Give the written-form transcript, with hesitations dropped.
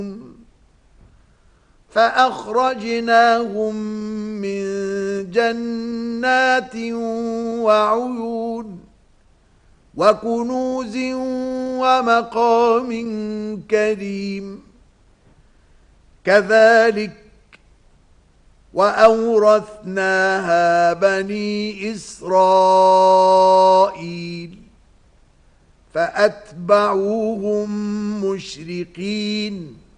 فأخرجناهم من جنات وعيون وكنوز ومقام كريم كذلك وأورثناها بني إسرائيل فأتبعوهم مشرقين